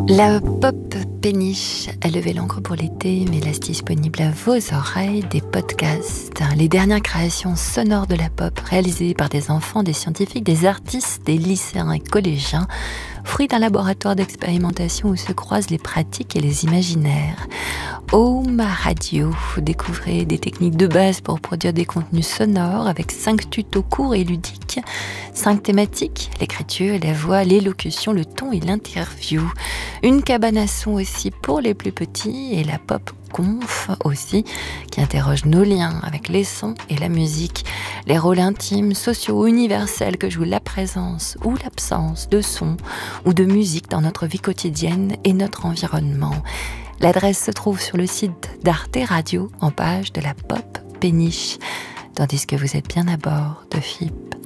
La pop péniche a levé l'encre pour l'été, mais laisse disponible à vos oreilles des podcasts, les dernières créations sonores de la pop réalisées par des enfants, des scientifiques, des artistes, des lycéens et collégiens, fruit d'un laboratoire d'expérimentation où se croisent les pratiques et les imaginaires. Home Radio, découvrez des techniques de base pour produire des contenus sonores avec 5 tutos courts et ludiques, 5 thématiques, l'écriture, la voix, l'élocution, le ton et l'interview. Une cabane à son aussi pour les plus petits et la pop conf aussi, qui interroge nos liens avec les sons et la musique, les rôles intimes, sociaux ou universels que joue la présence ou l'absence de son ou de musique dans notre vie quotidienne et notre environnement. L'adresse se trouve sur le site d'Arte Radio en page de la pop péniche, tandis que vous êtes bien à bord de FIP.